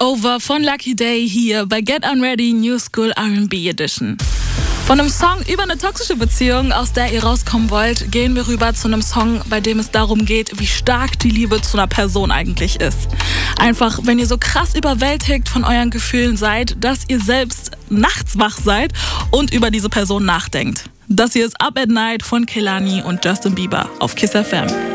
Over von Lucky Day hier bei Get Unready New School R&B Edition. Von einem Song über eine toxische Beziehung, aus der ihr rauskommen wollt, gehen wir rüber zu einem Song, bei dem es darum geht, wie stark die Liebe zu einer Person eigentlich ist. Einfach, wenn ihr so krass überwältigt von euren Gefühlen seid, dass ihr selbst nachts wach seid und über diese Person nachdenkt. Das hier ist Up at Night von Kehlani und Justin Bieber auf KISS FM.